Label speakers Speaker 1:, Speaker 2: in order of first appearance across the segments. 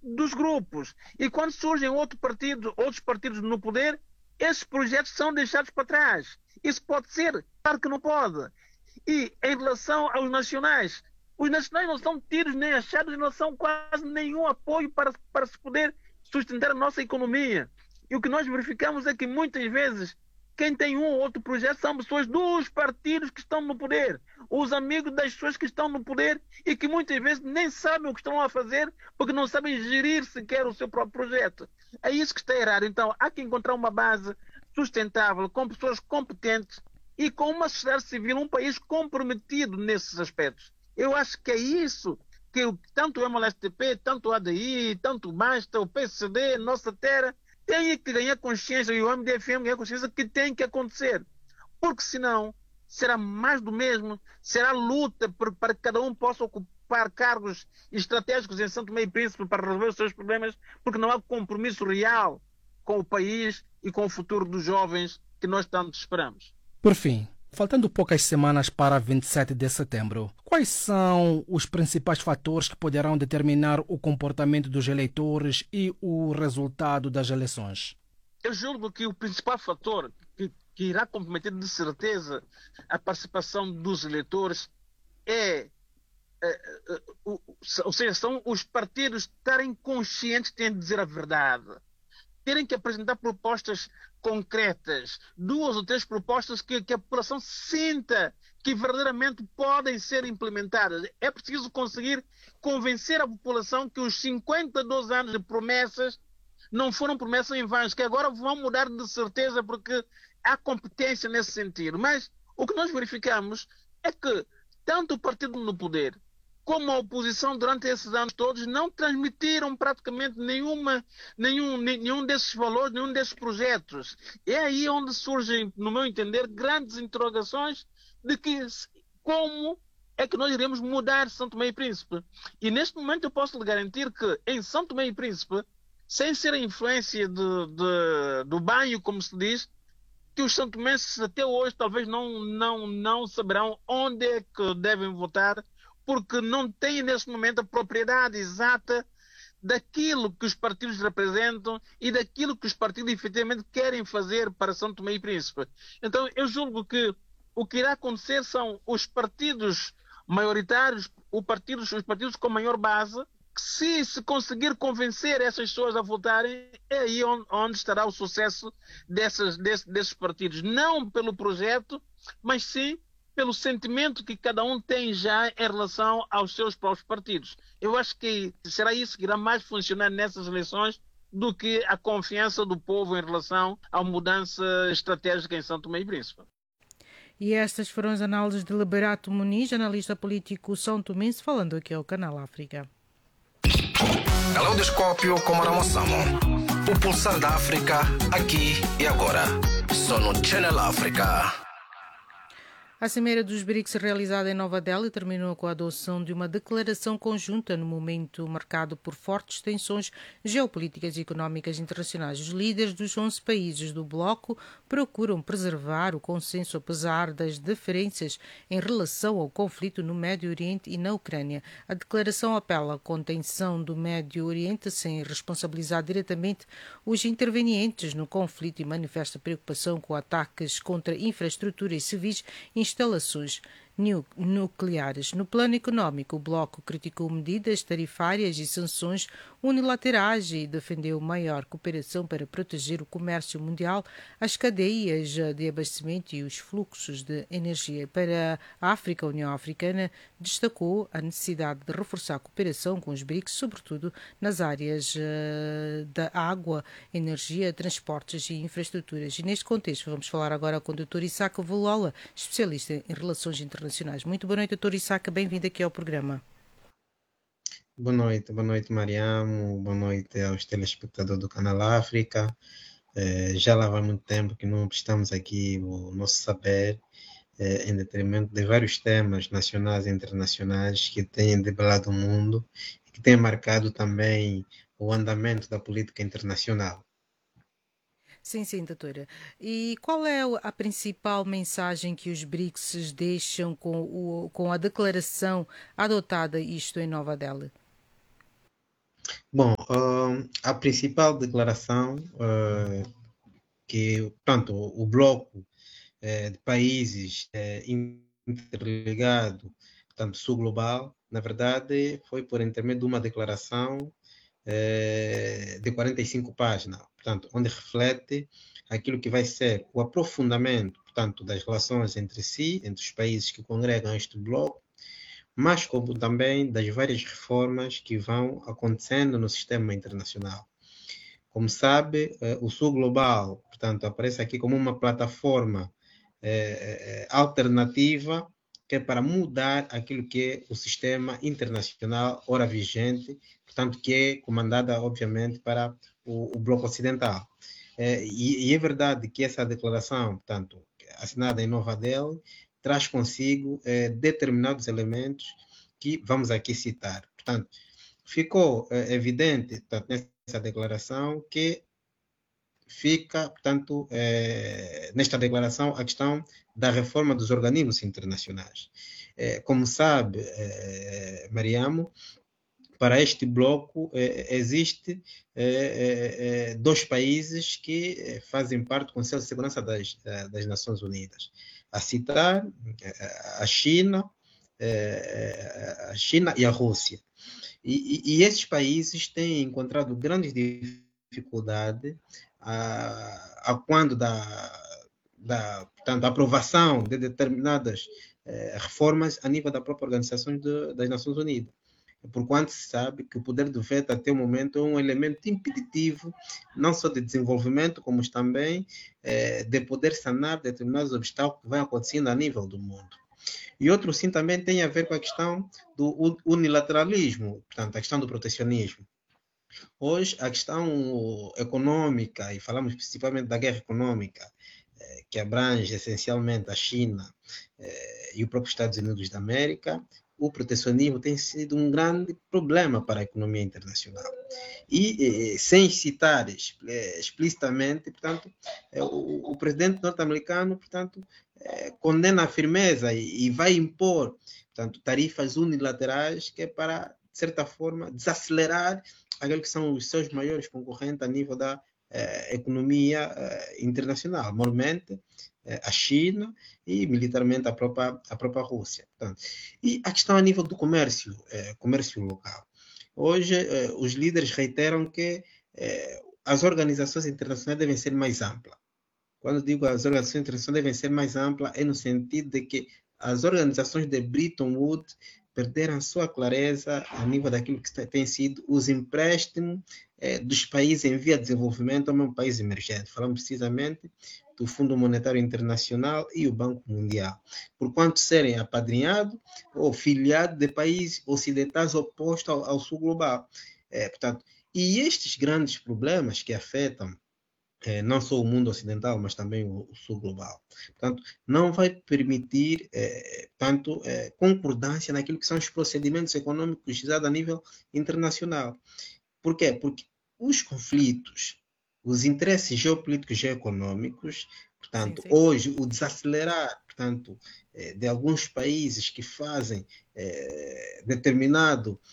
Speaker 1: dos grupos. E quando surgem outros partidos no poder, esses projetos são deixados para trás. Isso pode ser? Claro que não pode. E em relação aos nacionais, os nacionais não são tidos nem achados, não são quase nenhum apoio para se poder sustentar a nossa economia. E o que nós verificamos é que muitas vezes quem tem um ou outro projeto são pessoas dos partidos que estão no poder, os amigos das pessoas que estão no poder e que muitas vezes nem sabem o que estão a fazer porque não sabem gerir sequer o seu próprio projeto. É isso que está errado. Então há que encontrar uma base sustentável, com pessoas competentes e com uma sociedade civil, um país comprometido nesses aspectos. Eu acho que é isso que tanto o MLSTP, tanto o ADI, tanto o Basta, o PCD, Nossa Terra, tem que ganhar consciência, e o MDFM ganhar consciência que tem que acontecer. Porque senão será mais do mesmo, será luta para que cada um possa ocupar cargos estratégicos em São Tomé e Príncipe para resolver os seus problemas, porque não há compromisso real com o país e com o futuro dos jovens que nós tanto esperamos.
Speaker 2: Por fim, faltando poucas semanas para 27 de setembro, quais são os principais fatores que poderão determinar o comportamento dos eleitores e o resultado das eleições?
Speaker 1: Eu julgo que o principal fator que irá comprometer de certeza a participação dos eleitores ou seja, são os partidos estarem conscientes de dizer a verdade, terem que apresentar propostas concretas, 2 ou 3 propostas que a população sinta que verdadeiramente podem ser implementadas. É preciso conseguir convencer a população que os 52 anos de promessas não foram promessas em vão, que agora vão mudar de certeza porque há competência nesse sentido. Mas o que nós verificamos é que tanto o partido no poder como a oposição durante esses anos todos não transmitiram praticamente nenhum desses valores, nenhum desses projetos. É aí onde surgem, no meu entender, grandes interrogações de que como é que nós iremos mudar São Tomé e Príncipe. E neste momento eu posso lhe garantir que em São Tomé e Príncipe, sem ser a influência do banho, como se diz, que os santomenses até hoje talvez não saberão onde é que devem votar, porque não têm nesse momento a propriedade exata daquilo que os partidos representam e daquilo que os partidos efetivamente querem fazer para São Tomé e Príncipe. Então eu julgo que o que irá acontecer são os partidos maioritários, os partidos com maior base, que se conseguir convencer essas pessoas a votarem, é aí onde estará o sucesso desses partidos. Não pelo projeto, mas sim pelo sentimento que cada um tem já em relação aos seus próprios partidos. Eu acho que será isso que irá mais funcionar nessas eleições do que a confiança do povo em relação à mudança estratégica em São Tomé e Príncipe.
Speaker 3: E estas foram as análises de Liberato Muniz, analista político são tomense, falando aqui ao Canal África.
Speaker 4: Caleidoscópio com Maramo Samo. O pulsar da África, aqui e agora. Só no Channel África.
Speaker 3: A Cimeira dos BRICS, realizada em Nova Delhi, terminou com a adoção de uma declaração conjunta no momento marcado por fortes tensões geopolíticas e económicas internacionais. Os líderes dos 11 países do bloco procuram preservar o consenso apesar das diferenças em relação ao conflito no Médio Oriente e na Ucrânia. A declaração apela à contenção do Médio Oriente sem responsabilizar diretamente os intervenientes no conflito e manifesta preocupação com ataques contra infraestruturas civis e instalações nucleares. No plano económico, o bloco criticou medidas tarifárias e sanções unilaterais e defendeu maior cooperação para proteger o comércio mundial, as cadeias de abastecimento e os fluxos de energia. Para a África, a União Africana destacou a necessidade de reforçar a cooperação com os BRICS, sobretudo nas áreas da água, energia, transportes e infraestruturas. E neste contexto, vamos falar agora com o Dr. Isaac Volola, especialista em relações internacionais. Muito boa noite, Dr. Isaac, bem-vindo aqui ao programa.
Speaker 5: Boa noite, Mariamo, boa noite aos telespectadores do Canal África. Já lá vai muito tempo que não prestamos aqui o nosso saber em detrimento de vários temas nacionais e internacionais que têm debelado o mundo e que têm marcado também o andamento da política internacional.
Speaker 3: Sim, doutora. E qual é a principal mensagem que os BRICS deixam com a declaração adotada isto em Nova Delhi?
Speaker 5: Bom, a principal declaração que, portanto, o bloco de países interligado, portanto, sul-global, na verdade, foi por intermédio de uma declaração de 45 páginas, portanto, onde reflete aquilo que vai ser o aprofundamento, portanto, das relações entre si, entre os países que congregam este bloco, mas como também das várias reformas que vão acontecendo no sistema internacional. Como sabe, o Sul Global, portanto, aparece aqui como uma plataforma alternativa que é para mudar aquilo que é o sistema internacional ora vigente, portanto, que é comandada, obviamente, para o Bloco Ocidental. E é verdade que essa declaração, portanto, assinada em Nova Delhi, traz consigo determinados elementos que vamos aqui citar. Portanto, ficou evidente, portanto, nessa declaração que fica, portanto, nesta declaração a questão da reforma dos organismos internacionais. Como sabe, Mariamo, para este bloco existe dois países que fazem parte do Conselho de Segurança das Nações Unidas. A citar a China e a Rússia. E esses países têm encontrado grandes dificuldades a quando portanto, a aprovação de determinadas reformas a nível da própria Organização das Nações Unidas. Porquanto se sabe que o poder do veto até o momento é um elemento impeditivo, não só de desenvolvimento, como também de poder sanar determinados obstáculos que vão acontecendo a nível do mundo. E outro sim também tem a ver com a questão do unilateralismo, portanto, a questão do protecionismo. Hoje, a questão econômica, e falamos principalmente da guerra econômica, que abrange essencialmente a China e o próprio Estados Unidos da América, o protecionismo tem sido um grande problema para a economia internacional. E, sem citar explicitamente, portanto, o presidente norte-americano, portanto, condena a firmeza e vai impor, portanto, tarifas unilaterais que é para, de certa forma, desacelerar aqueles que são os seus maiores concorrentes a nível da economia internacional, normalmente a China e militarmente a própria Rússia. Portanto, e a questão a nível do comércio local. Hoje, os líderes reiteram que as organizações internacionais devem ser mais amplas. Quando digo as organizações internacionais devem ser mais amplas, é no sentido de que as organizações de Bretton Woods perderam sua clareza a nível daquilo que tem sido os empréstimos dos países em via de desenvolvimento ao mesmo país emergente. Falamos precisamente do Fundo Monetário Internacional e o Banco Mundial, por quanto serem apadrinhados ou filiados de países ocidentais opostos ao sul global. Portanto, e estes grandes problemas que afetam não só o mundo ocidental, mas também o sul global. Portanto, não vai permitir concordância naquilo que são os procedimentos econômicos usados a nível internacional. Por quê? Porque os conflitos, os interesses geopolíticos e econômicos, portanto, sim. Hoje o desacelerar, portanto, de alguns países que fazem determinada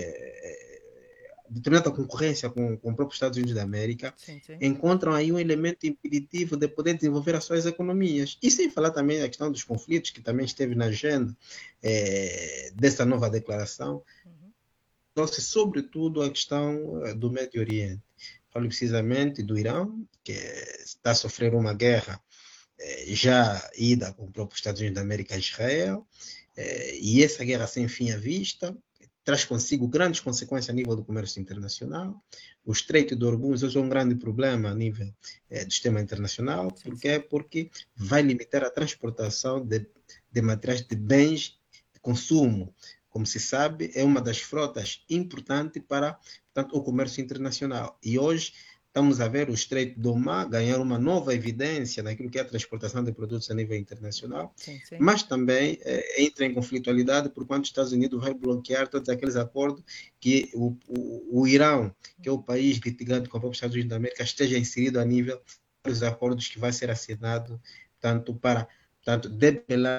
Speaker 5: concorrência com o próprio Estados Unidos da América, sim. Encontram aí um elemento impeditivo de poder desenvolver as suas economias. E sem falar também da questão dos conflitos, que também esteve na agenda dessa nova declaração, trouxe sobretudo a questão do Médio Oriente. Falo precisamente do Irão, que está a sofrer uma guerra já ida com o próprio Estados Unidos da América a Israel, e essa guerra sem fim à vista traz consigo grandes consequências a nível do comércio internacional. O Estreito de Hormuz é um grande problema a nível do sistema internacional. Por quê? Porque vai limitar a transportação de materiais de bens de consumo. Como se sabe, é uma das frotas importantes para, portanto, o comércio internacional. E hoje estamos a ver o Estreito de Omã ganhar uma nova evidência naquilo que é a transportação de produtos a nível internacional, sim. Mas também entra em conflitualidade por quanto os Estados Unidos vai bloquear todos aqueles acordos que o Irão, que é o país litigante com o próprio Estados Unidos da América, esteja inserido a nível dos acordos que vai ser assinado, tanto para debelar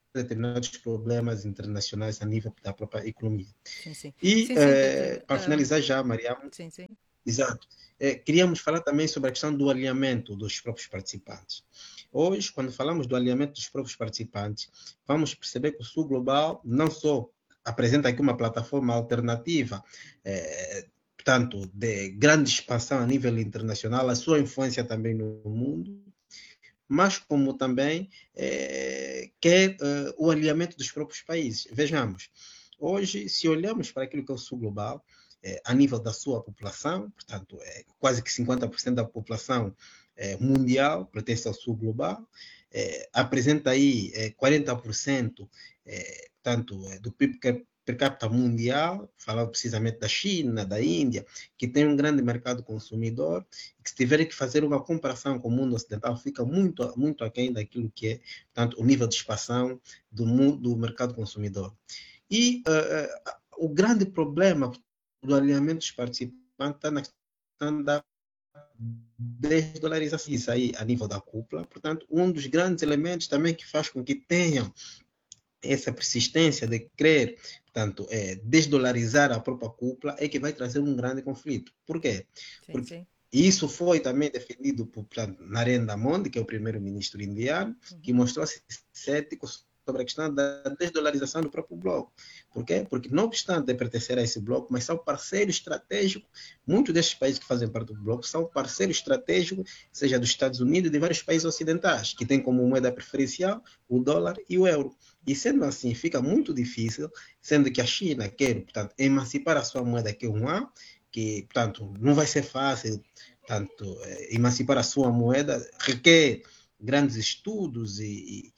Speaker 5: determinados problemas internacionais a nível da própria economia.
Speaker 3: Sim, sim.
Speaker 5: E,
Speaker 3: Sim, sim, doutor.
Speaker 5: para finalizar já, Mariam,
Speaker 3: Sim, sim.
Speaker 5: exato, queríamos falar também sobre a questão do alinhamento dos próprios participantes. Hoje, quando falamos do alinhamento dos próprios participantes, vamos perceber que o Sul Global não só apresenta aqui uma plataforma alternativa, portanto, de grande expansão a nível internacional, a sua influência também no mundo, mas como também quer o alinhamento dos próprios países. Vejamos, hoje, se olhamos para aquilo que é o Sul Global, a nível da sua população, portanto, quase que 50% da população mundial pertence ao Sul Global, apresenta aí 40% portanto, do PIB per capita mundial, falando precisamente da China, da Índia, que tem um grande mercado consumidor, que se tiver que fazer uma comparação com o mundo ocidental, fica muito, muito aquém daquilo que é, portanto, o nível de expansão do mercado consumidor. E o grande problema do alinhamento dos participantes está na questão da desdolarização, isso aí a nível da cúpula. Portanto, um dos grandes elementos também que faz com que tenham essa persistência de querer, portanto, desdolarizar a própria cúpula é que vai trazer um grande conflito. Por quê?
Speaker 3: Sim,
Speaker 5: Porque
Speaker 3: sim.
Speaker 5: isso foi também defendido por, portanto, Narendra Modi, que é o primeiro-ministro indiano, que mostrou-se cético sobre a questão da desdolarização do próprio bloco. Por quê? Porque, não obstante pertencer a esse bloco, mas são parceiros estratégicos, muitos desses países que fazem parte do bloco são parceiros estratégicos, seja dos Estados Unidos e de vários países ocidentais, que têm como moeda preferencial o dólar e o euro. E sendo assim, fica muito difícil, sendo que a China quer, portanto, emancipar a sua moeda, que é o yuan, que, portanto, não vai ser fácil, portanto, emancipar a sua moeda, requer grandes estudos e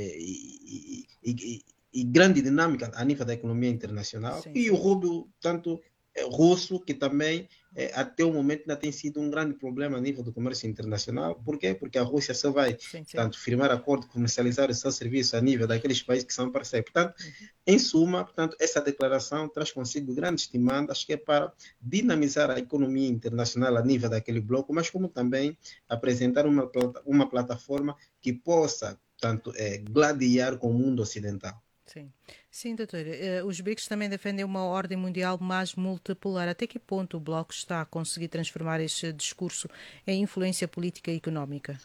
Speaker 5: grande dinâmica a nível da economia internacional.
Speaker 3: Sim,
Speaker 5: e
Speaker 3: sim.
Speaker 5: o rublo, tanto russo, que também até o momento ainda tem sido um grande problema a nível do comércio internacional. Por quê? Porque a Rússia só vai,
Speaker 3: Sim, sim.
Speaker 5: portanto, firmar acordo, comercializar o seu serviço a nível daqueles países que são parceiros. Portanto, em suma, portanto, essa declaração traz consigo grandes demandas que é para dinamizar a economia internacional a nível daquele bloco, mas como também apresentar uma plataforma que possa, portanto, gladiar com o mundo ocidental.
Speaker 3: Sim, sim, doutor. Os BRICS também defendem uma ordem mundial mais multipolar. Até que ponto o Bloco está a conseguir transformar este discurso em influência política e económica?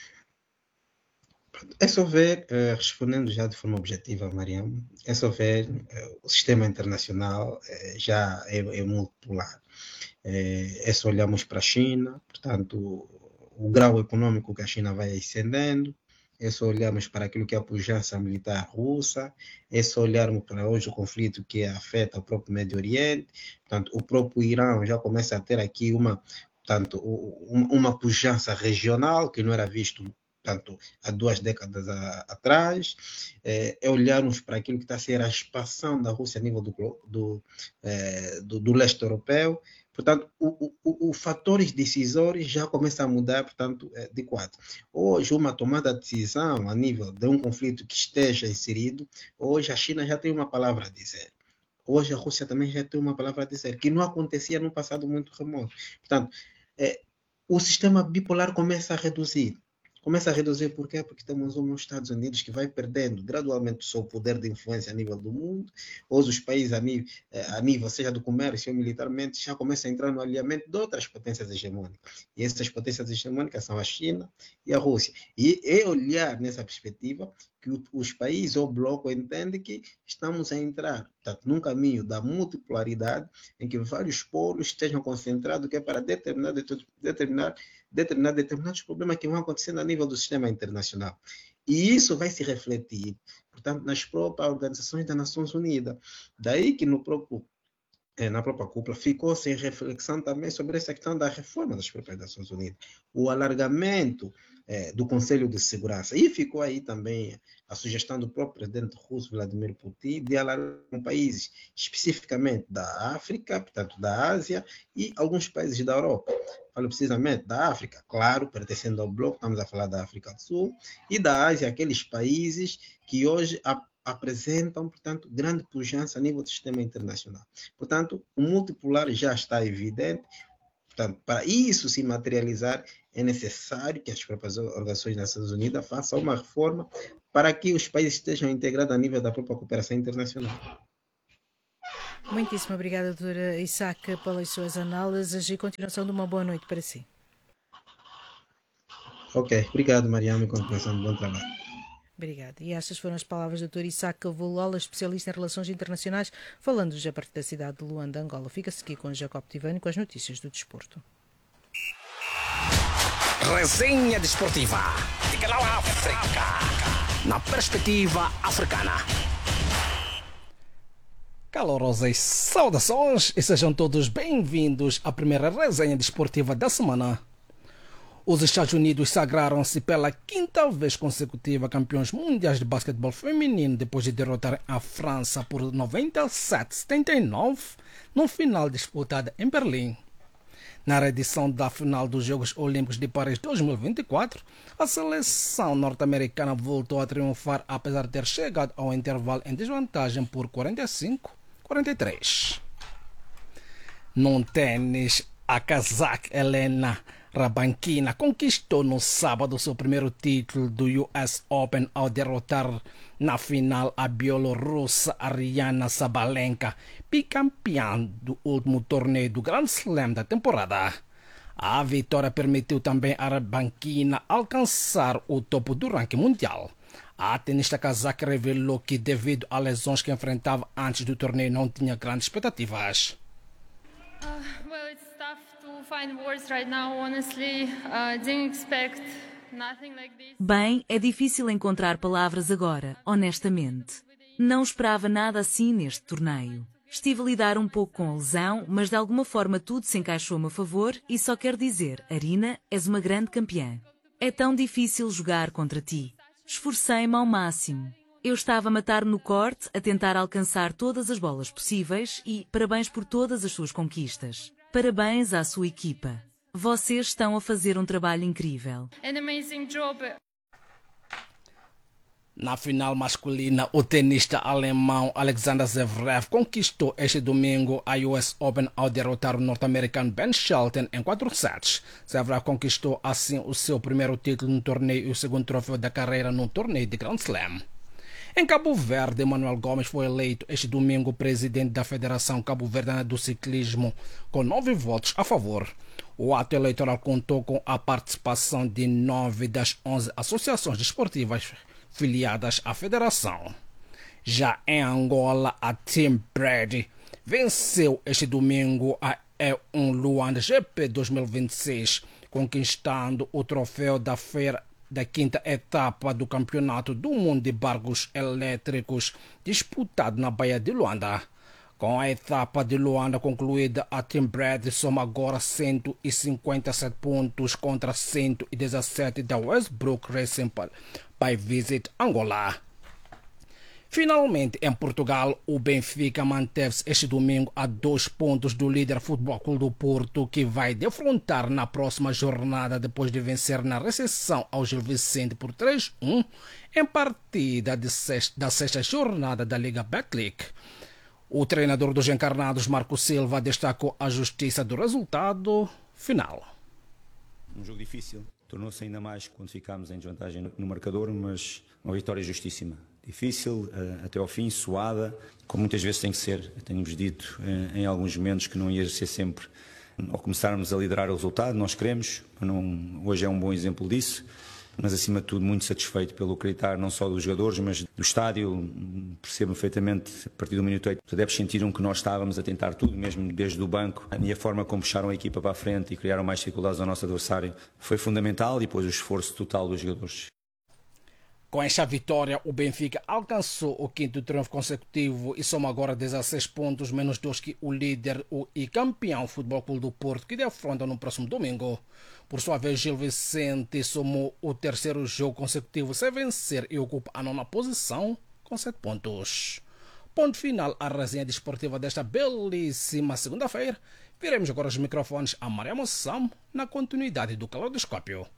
Speaker 5: É só ver, respondendo já de forma objetiva, Mariam, é só ver o sistema internacional já é multipolar. É só olharmos para a China, portanto, o grau econômico que a China vai ascendendo, é só olharmos para aquilo que é a pujança militar russa, é só olharmos para hoje o conflito que afeta o próprio Médio Oriente, portanto, o próprio Irã já começa a ter aqui portanto, uma pujança regional que não era visto, portanto, há 2 décadas atrás, é olharmos para aquilo que está a ser a expansão da Rússia a nível do leste europeu. Portanto, os fatores decisórios já começam a mudar, portanto, de quadro. Hoje, uma tomada de decisão a nível de um conflito que esteja inserido, hoje a China já tem uma palavra a dizer. Hoje a Rússia também já tem uma palavra a dizer, que não acontecia no passado muito remoto. Portanto, o sistema bipolar começa a reduzir. Começa a reduzir por quê? Porque temos os Estados Unidos que vai perdendo gradualmente o seu poder de influência a nível do mundo. Hoje os países a nível seja do comércio ou militarmente, já começam a entrar no alinhamento de outras potências hegemônicas. E essas potências hegemônicas são a China e a Rússia. E é olhar nessa perspectiva que os países ou o bloco entendem que estamos a entrar, portanto, num caminho da multipolaridade em que vários polos estejam concentrados, que é para determinar determinados problemas que vão acontecendo a nível do sistema internacional. E isso vai se refletir, portanto, nas próprias organizações das Nações Unidas. Daí que na própria cúpula ficou sem reflexão também sobre essa questão da reforma das próprias Nações Unidas, o alargamento do Conselho de Segurança. E ficou aí também a sugestão do próprio presidente russo, Vladimir Putin, de alargar com países especificamente da África, portanto da Ásia, e alguns países da Europa. Falo precisamente da África, claro, pertencendo ao bloco, estamos a falar da África do Sul, e da Ásia, aqueles países que hoje apresentam, portanto, grande pujança a nível do sistema internacional. Portanto, o multipolar já está evidente. Portanto, para isso se materializar, é necessário que as próprias organizações das Nações Unidas façam uma reforma para que os países estejam integrados a nível da própria cooperação internacional.
Speaker 3: Muitíssimo obrigada, doutora Isaac, pelas suas análises e continuação de uma boa noite para si.
Speaker 5: Ok, obrigado, Mariana, e continuação de bom trabalho.
Speaker 3: Obrigada. E estas foram as palavras do Dr. Isaac Vulola, especialista em relações internacionais, falando-nos a partir da cidade de Luanda, Angola. Fica-se aqui com Jacob Tivani com as notícias do desporto.
Speaker 4: Resenha desportiva de Canal África, na perspectiva africana.
Speaker 2: Calorosas saudações e sejam todos bem-vindos à primeira resenha desportiva da semana. Os Estados Unidos sagraram-se pela quinta vez consecutiva campeões mundiais de basquetebol feminino depois de derrotar a França por 97-79 no final disputada em Berlim. Na reedição da final dos Jogos Olímpicos de Paris 2024, a seleção norte-americana voltou a triunfar apesar de ter chegado ao intervalo em desvantagem por 45-43. Num tênis, a cazaque Helena Rabankina conquistou no sábado seu primeiro título do US Open ao derrotar na final a bielorrussa Ariana Sabalenka, bicampeã do último torneio do Grand Slam da temporada. A vitória permitiu também a Rabankina alcançar o topo do ranking mundial. A tenista cazaque revelou que, devido a lesões que enfrentava antes do torneio, não tinha grandes expectativas.
Speaker 6: Well, it's tough to find words right now, honestly. Didn't expect nothing like this.
Speaker 7: Bem, é difícil encontrar palavras agora, honestamente. Não esperava nada assim neste torneio. Estive a lidar um pouco com a lesão, mas de alguma forma tudo se encaixou a meu favor e só quero dizer, Arina, és uma grande campeã. É tão difícil jogar contra ti. Esforcei-me ao máximo. Eu estava a matar-me no corte, a tentar alcançar todas as bolas possíveis e parabéns por todas as suas conquistas. Parabéns à sua equipa. Vocês estão a fazer um trabalho incrível.
Speaker 6: An amazing job.
Speaker 2: Na final masculina, o tenista alemão Alexander Zverev conquistou este domingo a US Open ao derrotar o norte-americano Ben Shelton em 4 sets. Zverev conquistou assim o seu primeiro título no torneio e o segundo troféu da carreira no torneio de Grand Slam. Em Cabo Verde, Manuel Gomes foi eleito este domingo presidente da Federação Cabo-Verdiana do Ciclismo, com 9 votos a favor. O ato eleitoral contou com a participação de 9 das 11 associações desportivas filiadas à federação. Já em Angola, a Team Brady venceu este domingo a E1 Luanda GP 2026, conquistando o troféu da feira da quinta etapa do Campeonato do Mundo de Barcos Elétricos disputado na Baía de Luanda. Com a etapa de Luanda concluída, a Team Brady soma agora 157 pontos contra 117 da Westbrook Racing by Visit Angola. Finalmente, em Portugal, o Benfica manteve-se este domingo a 2 pontos do líder Futebol Clube do Porto, que vai defrontar na próxima jornada depois de vencer na recepção ao Gil Vicente por 3-1 em partida da sexta jornada da Liga Betclic. O treinador dos encarnados, Marco Silva, destacou a justiça do resultado final.
Speaker 8: Um jogo difícil, tornou-se ainda mais quando ficámos em desvantagem no marcador, mas uma vitória justíssima. Difícil, até ao fim, suada, como muitas vezes tem que ser. Tenho-vos dito em alguns momentos que não ia ser sempre ao começarmos a liderar o resultado, nós queremos, hoje é um bom exemplo disso, mas acima de tudo muito satisfeito pelo acreditar não só dos jogadores, mas do estádio. Percebo perfeitamente, a partir do minuto 8, os adeptos sentiram que nós estávamos a tentar tudo, mesmo desde o banco. E a forma como puxaram a equipa para a frente e criaram mais dificuldades ao nosso adversário foi fundamental, e depois o esforço total dos jogadores.
Speaker 2: Com esta vitória, o Benfica alcançou o 5º triunfo consecutivo e soma agora 16 pontos, menos 2 que o líder e campeão Futebol Clube do Porto, que defronta no próximo domingo. Por sua vez, Gil Vicente somou o 3º jogo consecutivo sem vencer e ocupa a 9ª posição com 7 pontos. Ponto final à resenha desportiva desta belíssima segunda-feira. Viremos agora os microfones a Maria Moçam na continuidade do Caleidoscópio.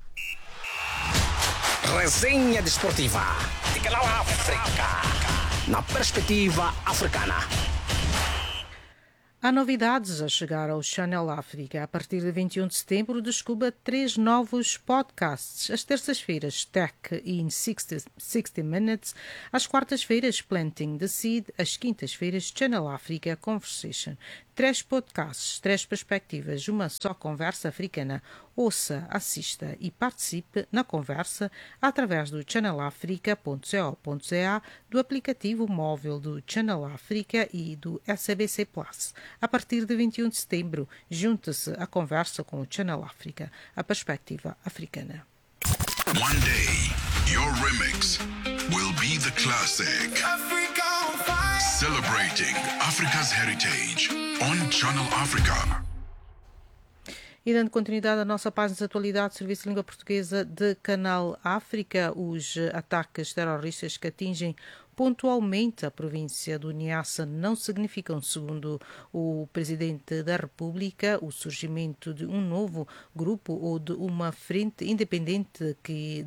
Speaker 4: Resenha desportiva de Canal África, na perspectiva africana.
Speaker 3: Há novidades a chegar ao Channel África. A partir de 21 de setembro, descubra 3 novos podcasts. Às terças-feiras, Tech in 60 Minutes. Às quartas-feiras, Planting the Seed. Às quintas-feiras, Channel África Conversation. 3 podcasts, 3 perspectivas, uma só conversa africana. Ouça, assista e participe na conversa através do channelafrica.co.za, do aplicativo móvel do Channel África e do SABC Plus. A partir de 21 de setembro, junte-se à conversa com o Channel África, a perspectiva africana.
Speaker 9: One day, your remix will be the classic. Celebrating Africa's heritage on Channel Africa.
Speaker 3: E dando continuidade à nossa página de atualidade, Serviço de Língua Portuguesa de Canal África, os ataques terroristas que atingem pontualmente a província do Niassa não significam, segundo o Presidente da República, o surgimento de um novo grupo ou de uma frente independente que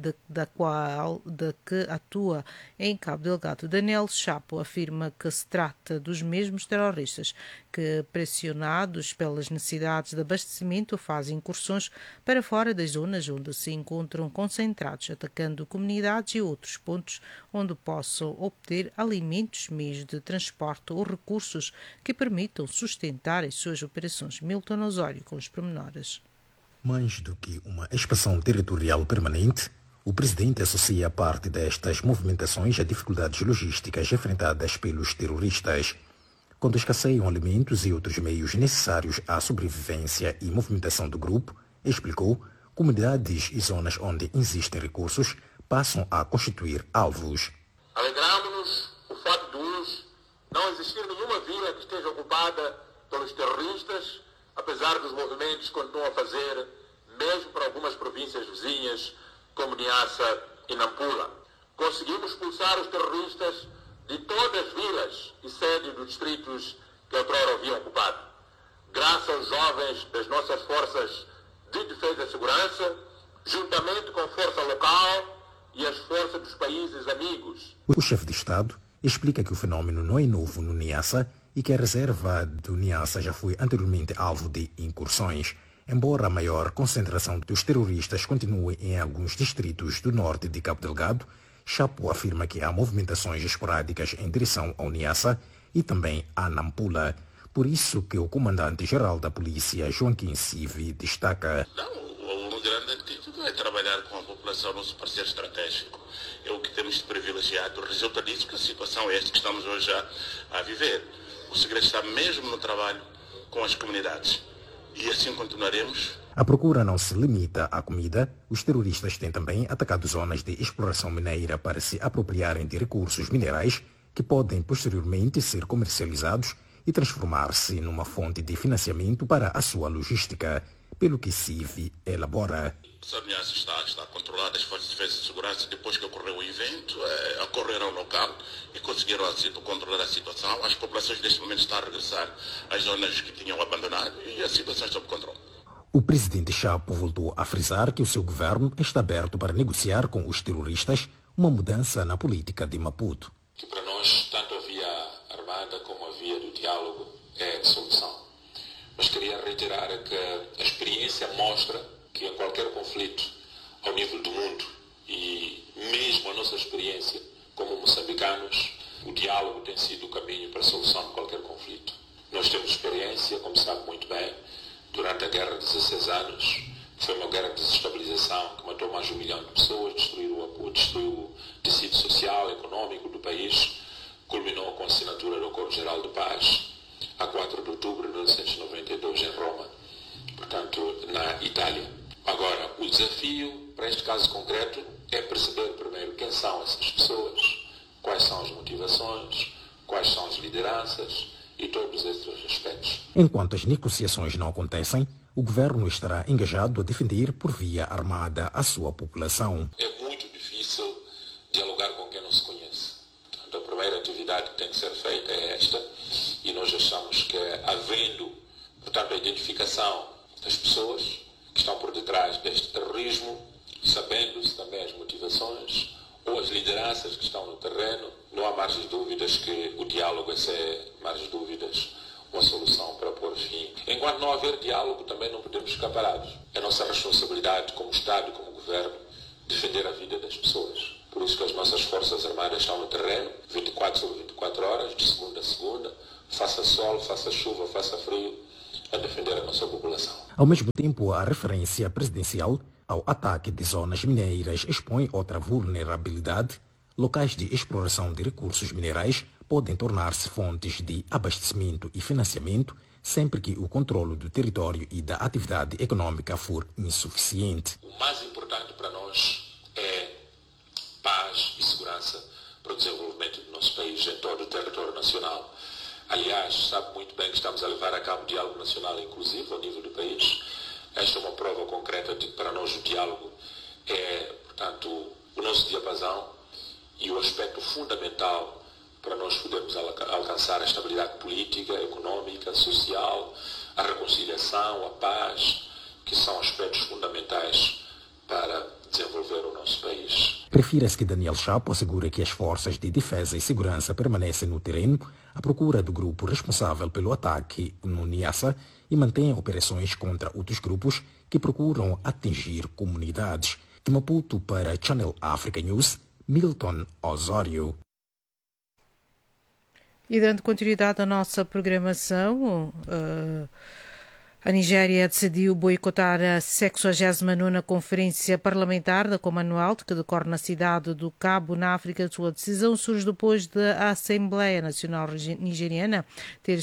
Speaker 3: atua em Cabo Delgado. Daniel Chapo afirma que se trata dos mesmos terroristas que, pressionados pelas necessidades de abastecimento, fazem incursões para fora das zonas onde se encontram concentrados, atacando comunidades e outros pontos onde possam obter alimentos, meios de transporte ou recursos que permitam sustentar as suas operações. Milton Osório com os pormenores.
Speaker 10: Mais do que uma expansão territorial permanente, o presidente associa parte destas movimentações a dificuldades logísticas enfrentadas pelos terroristas. Quando escasseiam alimentos e outros meios necessários à sobrevivência e movimentação do grupo, explicou, comunidades e zonas onde existem recursos passam a constituir alvos.
Speaker 11: Alegramos-nos o fato de hoje não existir nenhuma vila que esteja ocupada pelos terroristas, apesar dos movimentos que continuam a fazer, mesmo para algumas províncias vizinhas, como Niassa e Nampula. Conseguimos expulsar os terroristas de todas as vilas e sedes dos distritos que outrora haviam ocupado. Graças aos jovens das nossas forças de defesa e segurança, juntamente com a força local e as forças dos países amigos.
Speaker 10: O chefe de Estado explica que o fenômeno não é novo no Niassa e que a reserva do Niassa já foi anteriormente alvo de incursões, embora a maior concentração dos terroristas continue em alguns distritos do norte de Cabo Delgado. Chapo afirma que há movimentações esporádicas em direção ao Niassa e também a Nampula. Por isso que o comandante-geral da polícia, Joaquim Sivi, destaca:
Speaker 11: O grande antídoto é trabalhar com a população, nosso parceiro estratégico. É o que temos de privilegiado. Resulta disso que a situação é esta que estamos hoje a viver. O segredo está mesmo no trabalho com as comunidades. E assim continuaremos.
Speaker 10: A procura não se limita à comida. Os terroristas têm também atacado zonas de exploração mineira para se apropriarem de recursos minerais que podem posteriormente ser comercializados e transformar-se numa fonte de financiamento para a sua logística, pelo que Sivi elabora.
Speaker 11: A Niassa está controlada, as forças de defesa e segurança, depois que ocorreu o evento, ocorreram ao local e conseguiram controlar a situação. As populações neste momento estão a regressar às zonas que tinham abandonado e a situação está sob controle.
Speaker 10: O presidente Chapo voltou a frisar que o seu governo está aberto para negociar com os terroristas uma mudança na política de Maputo.
Speaker 11: Que para nós, tanto a via armada como a via do diálogo é a solução. Mas queria reiterar que a experiência mostra que em qualquer conflito ao nível do mundo e mesmo a nossa experiência como moçambicanos, o diálogo tem sido o caminho para a solução de qualquer conflito. Nós temos experiência, como sabe muito bem, durante a guerra de 16 anos, foi uma guerra de desestabilização que matou mais de 1 milhão de pessoas, destruiu o Maputo, destruiu o tecido social, econômico do país, culminou com a assinatura do Acordo Geral de Paz a 4 de outubro de 1992 em Roma, portanto na Itália. Agora, o desafio para este caso concreto é perceber primeiro quem são essas pessoas, quais são as motivações, quais são as lideranças e todos esses aspectos.
Speaker 10: Enquanto as negociações não acontecem, o governo estará engajado a defender por via armada a sua população.
Speaker 11: É muito difícil dialogar com quem não se conhece. Portanto, a primeira atividade que tem que ser feita é esta, e nós achamos que havendo, portanto, a identificação das pessoas que estão por detrás deste terrorismo, sabendo-se também as motivações ou as lideranças que estão no terreno, não há margens de dúvidas que o diálogo é, sem margens de dúvidas, uma solução para pôr fim. Enquanto não haver diálogo, também não podemos ficar parados. É nossa responsabilidade como Estado e como Governo defender a vida das pessoas. Por isso que as nossas Forças Armadas estão no terreno, 24 sobre 24 horas, de segunda a segunda, faça sol, faça chuva, faça frio, a defender a nossa população.
Speaker 10: Ao mesmo tempo, a referência presidencial ao ataque de zonas mineiras expõe outra vulnerabilidade. Locais de exploração de recursos minerais podem tornar-se fontes de abastecimento e financiamento sempre que o controle do território e da atividade econômica for insuficiente.
Speaker 11: O mais importante para nós é paz e segurança para o desenvolvimento do nosso país em todo o território nacional. Aliás, sabe muito bem que estamos a levar a cabo um diálogo nacional inclusivo ao nível do país. Esta é uma prova concreta de que para nós o diálogo é, portanto, o nosso diapasão e o aspecto fundamental para nós podermos alcançar a estabilidade política, econômica, social, a reconciliação, a paz, que são aspectos fundamentais para desenvolver o nosso país.
Speaker 10: Prefira-se que Daniel Chapo assegure que as forças de defesa e segurança permanecem no terreno à procura do grupo responsável pelo ataque no Niassa e mantém operações contra outros grupos que procuram atingir comunidades. De Maputo para Channel Africa News, Milton Osório.
Speaker 3: E dando continuidade à nossa programação, a Nigéria decidiu boicotar a 69ª Conferência Parlamentar da Commonwealth, que decorre na cidade do Cabo, na África do Sul. A decisão surge depois da Assembleia Nacional Nigeriana ter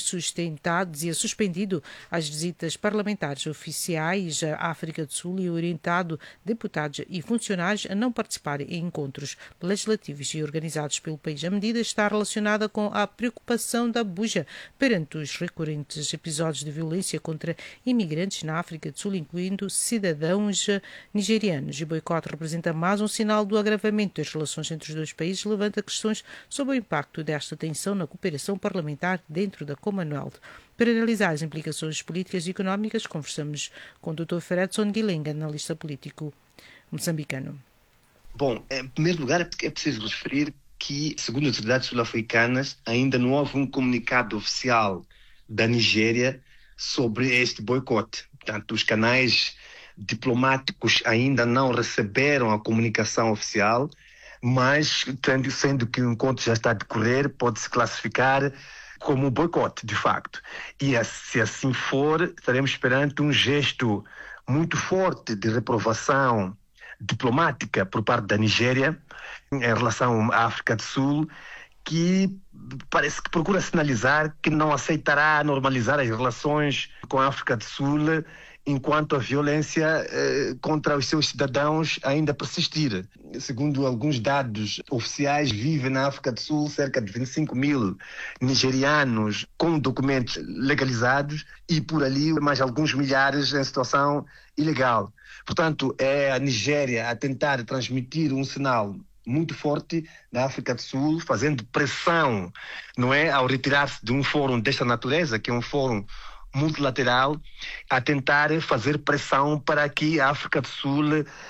Speaker 3: suspendido as visitas parlamentares oficiais à África do Sul e orientado deputados e funcionários a não participarem em encontros legislativos e organizados pelo país. A medida está relacionada com a preocupação da Abuja perante os recorrentes episódios de violência contra imigrantes na África do Sul, incluindo cidadãos nigerianos. E o boicote representa mais um sinal do agravamento das relações entre os dois países, levanta questões sobre o impacto desta tensão na cooperação parlamentar dentro da Commonwealth. Para analisar as implicações políticas e económicas, conversamos com o Dr. Fredson Guilenga, analista político moçambicano.
Speaker 12: Bom, em primeiro lugar, é preciso referir que, segundo as autoridades sul-africanas, ainda não houve um comunicado oficial da Nigéria sobre este boicote. Portanto, os canais diplomáticos ainda não receberam a comunicação oficial, mas, sendo que o encontro já está a decorrer, pode-se classificar como um boicote, de facto. E se assim for, estaremos perante um gesto muito forte de reprovação diplomática por parte da Nigéria em relação à África do Sul, que parece que procura sinalizar que não aceitará normalizar as relações com a África do Sul enquanto a violência contra os seus cidadãos ainda persistir. Segundo alguns dados oficiais, vivem na África do Sul cerca de 25 mil nigerianos com documentos legalizados e por ali mais alguns milhares em situação ilegal. Portanto, é a Nigéria a tentar transmitir um sinal muito forte da África do Sul, fazendo pressão, não é, ao retirar-se de um fórum desta natureza, que é um fórum multilateral, a tentar fazer pressão para que a África do Sul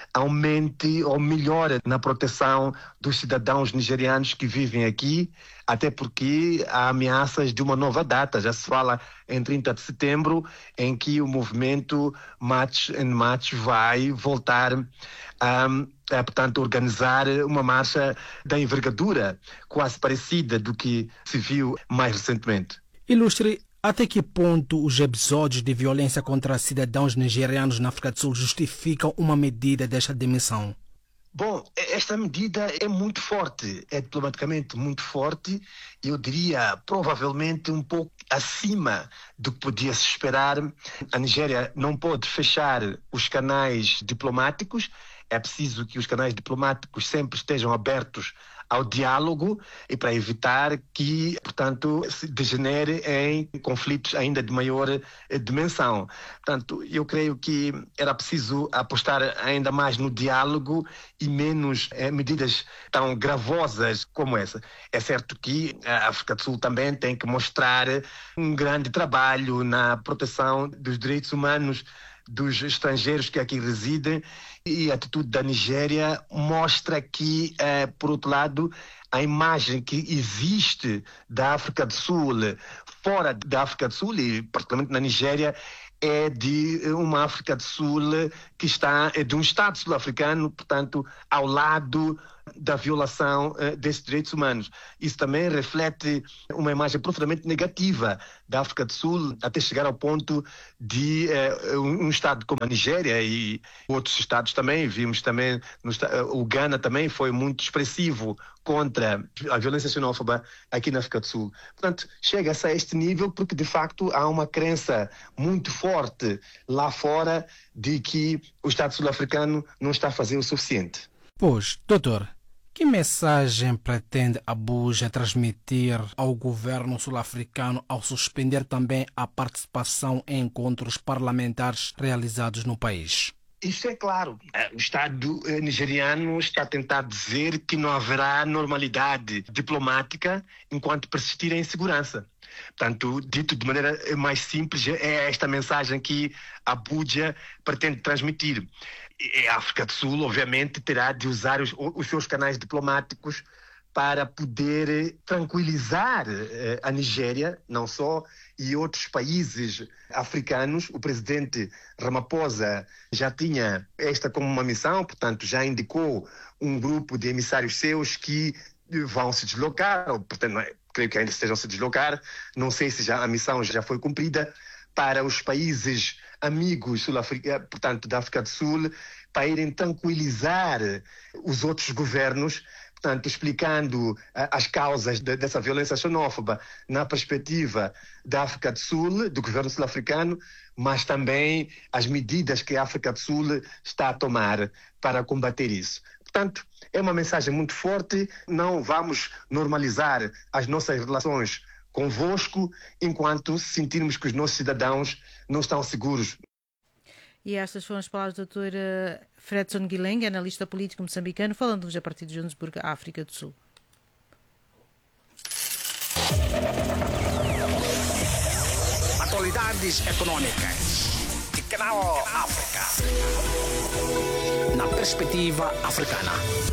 Speaker 12: aumente ou melhore na proteção dos cidadãos nigerianos que vivem aqui, até porque há ameaças de uma nova data. Já se fala em 30 de setembro, em que o movimento March and March vai voltar portanto, organizar uma marcha da envergadura quase parecida do que se viu mais recentemente.
Speaker 2: Ilustre, até que ponto os episódios de violência contra cidadãos nigerianos na África do Sul justificam uma medida desta dimensão?
Speaker 12: Bom, esta medida é muito forte, é diplomaticamente muito forte, eu diria provavelmente um pouco acima do que podia-se esperar. A Nigéria não pode fechar os canais diplomáticos, é preciso que os canais diplomáticos sempre estejam abertos ao diálogo e para evitar que, portanto, se degenere em conflitos ainda de maior dimensão. Portanto, eu creio que era preciso apostar ainda mais no diálogo e menos medidas tão gravosas como essa. É certo que a África do Sul também tem que mostrar um grande trabalho na proteção dos direitos humanos dos estrangeiros que aqui residem, e a atitude da Nigéria mostra que, por outro lado, a imagem que existe da África do Sul fora da África do Sul, e particularmente na Nigéria, é de uma África do Sul que está, de um Estado sul-africano, portanto, ao lado da violação desses direitos humanos. Isso também reflete uma imagem profundamente negativa da África do Sul, até chegar ao ponto de um Estado como a Nigéria e outros Estados também, vimos também, o Ghana também foi muito expressivo contra a violência xenófoba aqui na África do Sul. Portanto, chega-se a este nível porque, de facto, há uma crença muito forte lá fora de que o Estado sul-africano não está a fazer o suficiente.
Speaker 2: Pois, doutor, que mensagem pretende Abuja transmitir ao governo sul-africano ao suspender também a participação em encontros parlamentares realizados no país?
Speaker 12: Isso é claro. O Estado nigeriano está a tentar dizer que não haverá normalidade diplomática enquanto persistir a insegurança. Portanto, dito de maneira mais simples, é esta mensagem que Abuja pretende transmitir. A África do Sul, obviamente, terá de usar os seus canais diplomáticos para poder tranquilizar a Nigéria, não só, e outros países africanos. O presidente Ramaphosa já tinha esta como uma missão, portanto, já indicou um grupo de emissários seus que vão se deslocar, ou, portanto, creio que ainda estejam a se deslocar, não sei se a missão já foi cumprida, para os países amigos portanto, da África do Sul, para irem tranquilizar os outros governos, portanto, explicando as causas dessa violência xenófoba na perspectiva da África do Sul, do governo sul-africano, mas também as medidas que a África do Sul está a tomar para combater isso. Portanto, é uma mensagem muito forte. Não vamos normalizar as nossas relações convosco enquanto sentirmos que os nossos cidadãos não estão seguros.
Speaker 3: E estas foram as palavras do Dr. Fredson Guilherme, analista político moçambicano, falando-nos a partir de Joanesburgo, África do Sul.
Speaker 4: Atualidades econômicas de Canal África. Na perspectiva africana.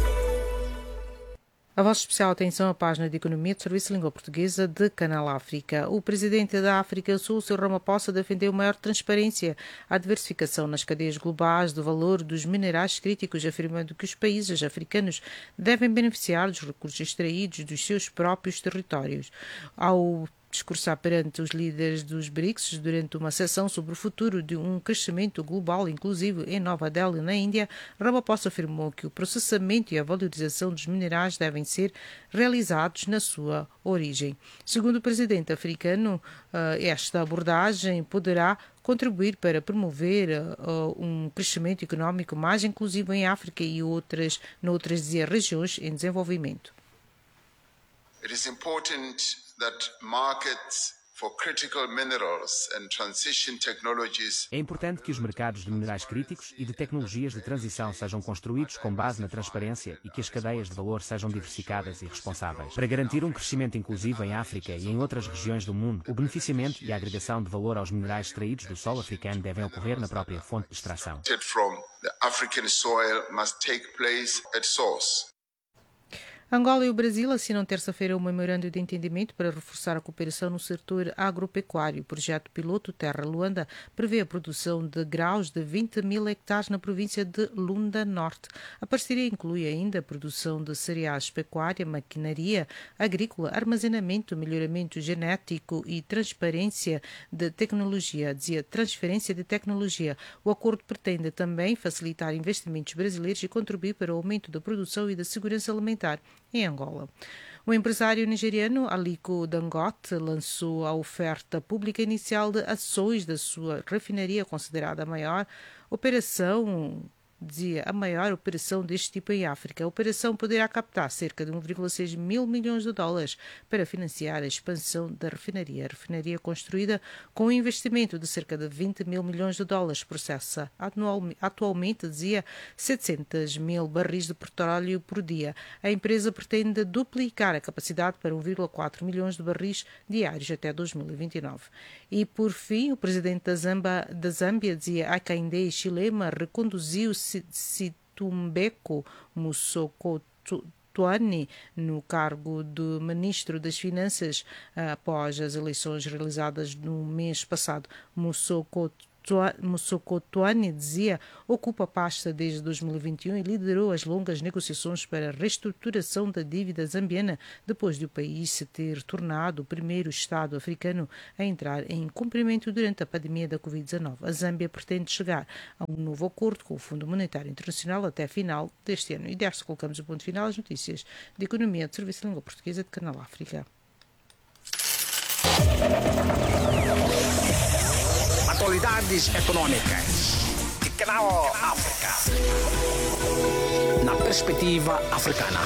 Speaker 3: A vossa especial atenção à página de Economia do Serviço de Língua Portuguesa de Canal África. O presidente da África do Sul, Cyril Ramaphosa, defendeu maior transparência à diversificação nas cadeias globais do valor dos minerais críticos, afirmando que os países africanos devem beneficiar dos recursos extraídos dos seus próprios territórios. Ao discursar perante os líderes dos BRICS durante uma sessão sobre o futuro de um crescimento global inclusivo em Nova Delhi, na Índia, Ramaphosa afirmou que o processamento e a valorização dos minerais devem ser realizados na sua origem. Segundo o presidente africano, esta abordagem poderá contribuir para promover um crescimento económico mais inclusivo em África e noutras regiões em desenvolvimento.
Speaker 13: It is important that markets for critical minerals and transition technologies.
Speaker 14: É importante que os mercados de minerais críticos e de tecnologias de transição sejam construídos com base na transparência e que as cadeias de valor sejam diversificadas e responsáveis. Para garantir um crescimento inclusivo em África e em outras regiões do mundo, o beneficiamento e a agregação de valor aos minerais extraídos do solo africano devem ocorrer na própria fonte de extração.
Speaker 13: From the African soil must take place at source.
Speaker 3: Angola e o Brasil assinam terça-feira um memorando de entendimento para reforçar a cooperação no setor agropecuário. O projeto piloto Terra Luanda prevê a produção de graus de 20 mil hectares na província de Lunda Norte. A parceria inclui ainda a produção de cereais, pecuária, maquinaria agrícola, armazenamento, melhoramento genético e transferência de tecnologia. O acordo pretende também facilitar investimentos brasileiros e contribuir para o aumento da produção e da segurança alimentar em Angola. O empresário nigeriano Aliko Dangote lançou a oferta pública inicial de ações da sua refinaria, considerada a maior operação deste tipo em África. A operação poderá captar cerca de 1,6 mil milhões de dólares para financiar a expansão da refinaria. A refinaria, construída com um investimento de cerca de 20 mil milhões de dólares, processa atualmente 700 mil barris de petróleo por dia. A empresa pretende duplicar a capacidade para 1,4 milhões de barris diários até 2029. E, por fim, o presidente da Zâmbia, Hakainde Hichilema, reconduziu Situmbeko Musokotuo Tuani no cargo de Ministro das Finanças após as eleições realizadas no mês passado. Moussoko Tuani, dizia, ocupa a pasta desde 2021 e liderou as longas negociações para a reestruturação da dívida zambiana depois de o país se ter tornado o primeiro Estado africano a entrar em cumprimento durante a pandemia da Covid-19. A Zâmbia pretende chegar a um novo acordo com o Fundo Monetário Internacional até final deste ano. E desta colocamos o ponto final às notícias de economia do Serviço de Língua Portuguesa de Canal África.
Speaker 4: Atualidades econômicas de Canal África. Na perspectiva africana.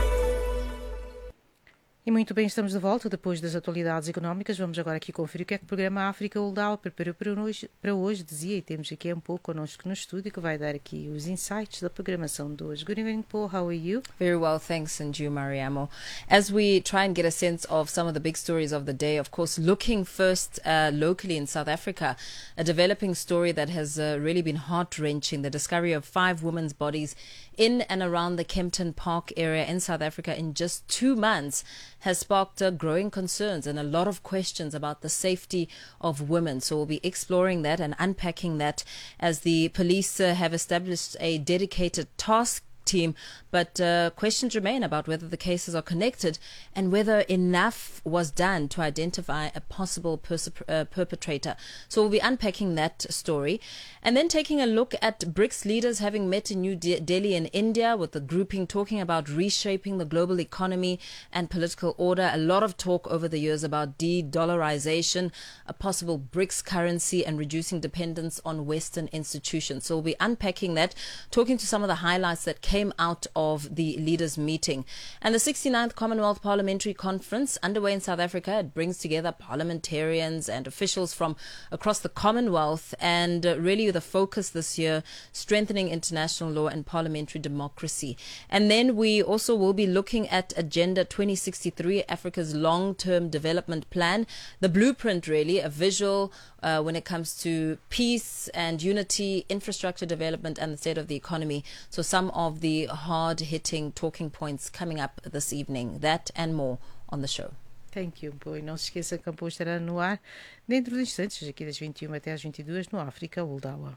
Speaker 3: E muito bem, estamos de volta depois das atualidades económicas. Vamos agora aqui conferir o que é que o programa África Uldau preparou para hoje, dizia, e temos aqui um pouco connosco no estúdio que vai dar aqui os insights da programação de hoje. Good evening, Paul. How are you?
Speaker 15: Very well, thanks, and you, Mariamo. As we try and get a sense of some of the big stories of the day, of course, looking first locally in South Africa, a developing story that has really been heart-wrenching, the discovery of 5 women's bodies in and around the Kempton Park area in South Africa in just 2 months has sparked growing concerns and a lot of questions about the safety of women. So we'll be exploring that and unpacking that as the police have established a dedicated task team, but questions remain about whether the cases are connected and whether enough was done to identify a possible perpetrator. So we'll be unpacking that story and then taking a look at BRICS leaders having met in New Delhi in India, with the grouping talking about reshaping the global economy and political order. A lot of talk over the years about de-dollarization, a possible BRICS currency, and reducing dependence on Western institutions. So we'll be unpacking that, talking to some of the highlights that came out of the leaders' meeting. And the 69th Commonwealth Parliamentary Conference underway in South Africa. It brings together parliamentarians and officials from across the Commonwealth, and really the focus this year, strengthening international law and parliamentary democracy. And then we also will be looking at Agenda 2063, Africa's long-term development plan, the blueprint really, a visual when it comes to peace and unity, infrastructure development, and the state of the economy. So some of the hard-hitting talking points coming up this evening. That and more on the show.
Speaker 3: Thank you, Boy. Não se esqueça que Campo estará no ar dentro de instantes, aqui das 21 até às 22 no África Uldau.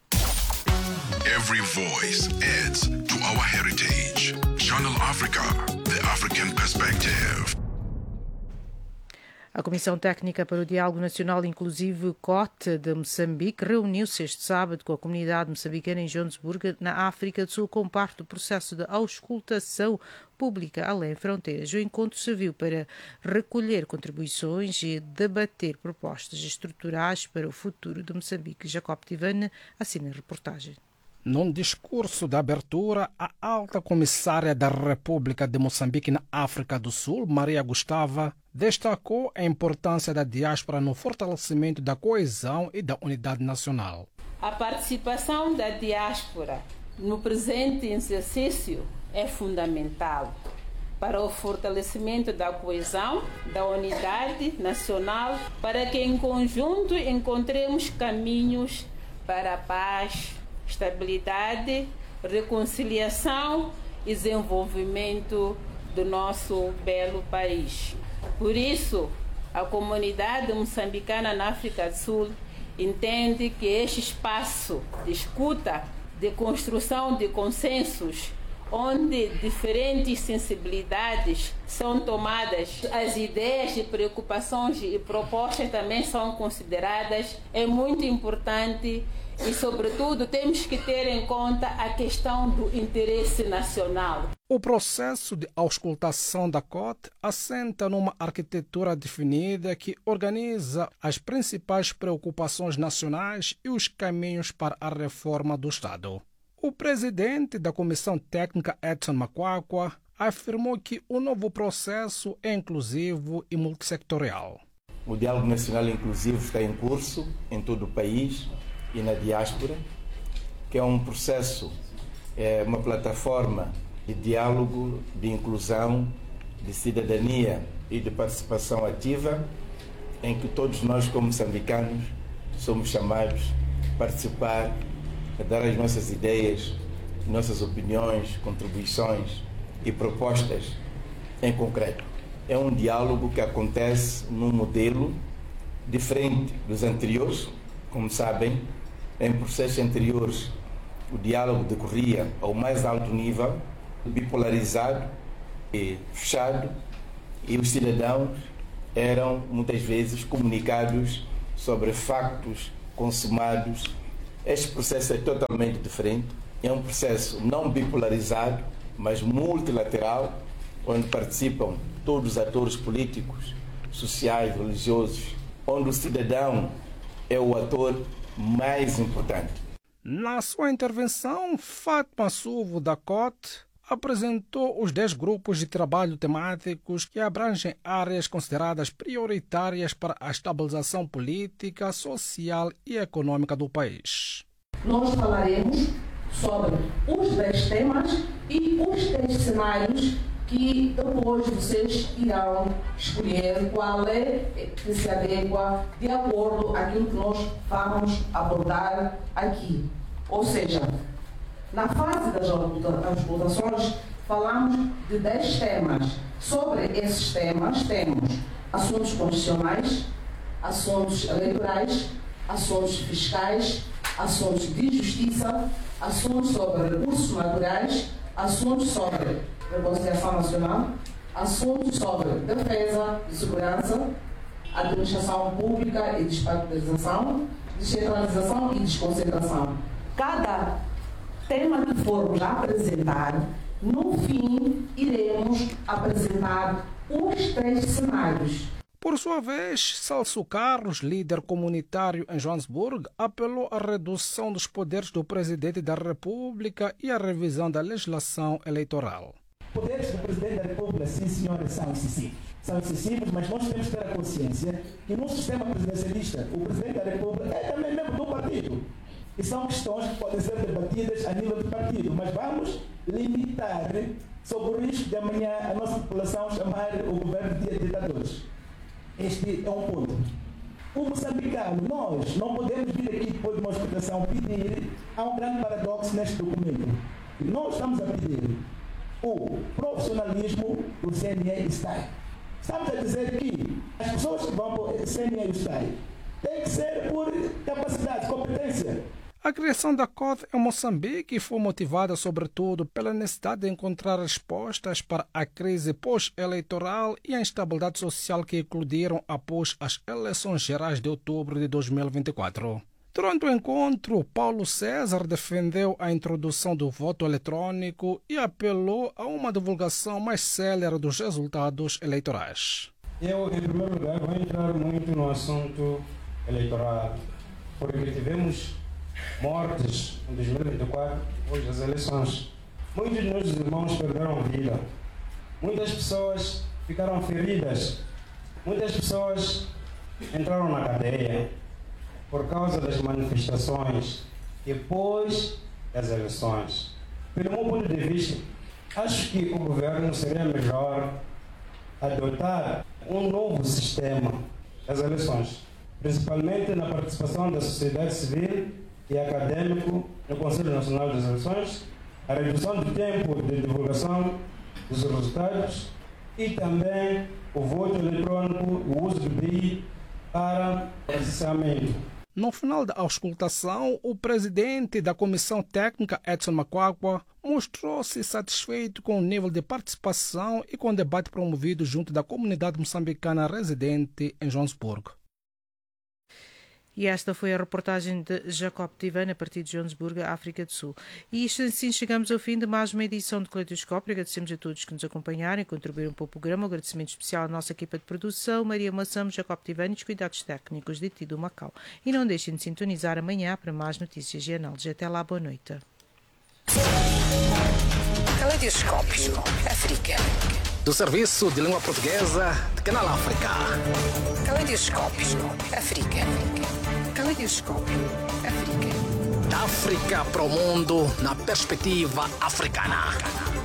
Speaker 9: Every voice adds to our heritage. Channel Africa, the African perspective.
Speaker 3: A Comissão Técnica para o Diálogo Nacional Inclusivo COT de Moçambique reuniu-se este sábado com a comunidade moçambicana em Joanesburgo, na África do Sul, como parte do processo de auscultação pública além fronteiras. O encontro serviu para recolher contribuições e debater propostas estruturais para o futuro de Moçambique. Jacob Tivane assina a reportagem.
Speaker 2: Num discurso de abertura, a alta comissária da República de Moçambique na África do Sul, Maria Gustava, destacou a importância da diáspora no fortalecimento da coesão e da unidade nacional.
Speaker 16: A participação da diáspora no presente exercício é fundamental para o fortalecimento da coesão, da unidade nacional, para que em conjunto encontremos caminhos para a paz, estabilidade, reconciliação e desenvolvimento do nosso belo país. Por isso, a comunidade moçambicana na África do Sul entende que este espaço de escuta, de construção de consensos, onde diferentes sensibilidades são tomadas, as ideias e preocupações e propostas também são consideradas, é muito importante. E, sobretudo, temos que ter em conta a questão do interesse nacional.
Speaker 2: O processo de auscultação da COT assenta numa arquitetura definida que organiza as principais preocupações nacionais e os caminhos para a reforma do Estado. O presidente da Comissão Técnica, Edson Makwakwa, afirmou que o novo processo é inclusivo e multissectorial.
Speaker 17: O diálogo nacional inclusivo está em curso em todo o país e na diáspora, que é um processo, uma plataforma de diálogo, de inclusão, de cidadania e de participação ativa, em que todos nós, como moçambicanos, somos chamados a participar, a dar as nossas ideias, nossas opiniões, contribuições e propostas em concreto. É um diálogo que acontece num modelo diferente dos anteriores. Como sabem, em processos anteriores, o diálogo decorria ao mais alto nível, bipolarizado e fechado, e os cidadãos eram muitas vezes comunicados sobre factos consumados. Este processo é totalmente diferente. É um processo não bipolarizado, mas multilateral, onde participam todos os atores políticos, sociais, religiosos, onde o cidadão é o ator mais importante.
Speaker 2: Na sua intervenção, Fátima Suvo da COT apresentou os 10 grupos de trabalho temáticos que abrangem áreas consideradas prioritárias para a estabilização política, social e econômica do país.
Speaker 18: Nós falaremos sobre os 10 temas e os 10 cenários que depois vocês irão escolher qual é que se adequa de acordo com aquilo que nós vamos abordar aqui. Ou seja, na fase das votações, falamos de 10 temas. Sobre esses temas, temos assuntos constitucionais, assuntos eleitorais, assuntos fiscais, assuntos de justiça, assuntos sobre recursos naturais, assuntos sobre reconciliação nacional, assuntos sobre defesa e segurança, administração pública e descentralização e desconcentração. Cada tema que formos apresentar, no fim, iremos apresentar os 3 cenários.
Speaker 2: Por sua vez, Celso Carlos, líder comunitário em Joanesburgo, apelou à redução dos poderes do presidente da República e à revisão da legislação eleitoral.
Speaker 19: Os poderes do presidente da República, sim, senhores, são excessivos. São excessivos, mas nós temos que ter a consciência que no sistema presidencialista, o presidente da República é também membro do partido. E são questões que podem ser debatidas a nível de partido, mas vamos limitar sob o risco de amanhã a nossa população chamar o governo de ditadores. Este é um ponto. O moçambicano, nós não podemos vir aqui depois de uma explicação pedir. Há um grande paradoxo neste documento. Nós estamos a pedir o profissionalismo do CNE e STAI. Estamos a dizer que as pessoas que vão para o CNE e o STAI têm que ser por capacidade, competência.
Speaker 2: A criação da COT em Moçambique foi motivada sobretudo pela necessidade de encontrar respostas para a crise pós-eleitoral e a instabilidade social que eclodiram após as eleições gerais de outubro de 2024. Durante o encontro, Paulo César defendeu a introdução do voto eletrônico e apelou a uma divulgação mais célere dos resultados eleitorais.
Speaker 20: Eu, em primeiro lugar, vou entrar muito no assunto eleitoral, porque tivemos mortes em 2024, depois das eleições. Muitos de nossos irmãos perderam a vida. Muitas pessoas ficaram feridas. Muitas pessoas entraram na cadeia por causa das manifestações depois das eleições. Pelo meu ponto de vista, acho que o governo seria melhor adotar um novo sistema das eleições, principalmente na participação da sociedade civil e acadêmico no Conselho Nacional das Eleições, a redução do tempo de divulgação dos resultados e também o voto eletrônico, o uso do BI para processamento.
Speaker 2: No final da auscultação, o presidente da Comissão Técnica, Edson Makwakwa, mostrou-se satisfeito com o nível de participação e com o debate promovido junto da comunidade moçambicana residente em Joanesburgo.
Speaker 3: E esta foi a reportagem de Jacob Tivan, a partir de Joanesburgo, África do Sul. E isto assim chegamos ao fim de mais uma edição do Caleidoscópio. Agradecemos a todos que nos acompanharam e contribuíram para o programa. Um agradecimento especial à nossa equipa de produção, Maria Massamo, Jacob Tivan e os cuidados técnicos de Tido Macau. E não deixem de sintonizar amanhã para mais notícias de análise. Até lá, boa noite.
Speaker 4: Caleidoscópio África. Do Serviço de Língua Portuguesa de Canal África. Caleidoscópio África. Caleidoscópio África. Da África para o mundo na perspectiva africana.